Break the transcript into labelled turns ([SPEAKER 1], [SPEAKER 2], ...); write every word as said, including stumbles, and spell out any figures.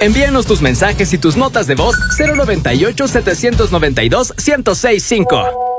[SPEAKER 1] Envíanos tus mensajes y tus notas de voz cero noventa y ocho, setecientos noventa y dos, ciento seis punto cinco.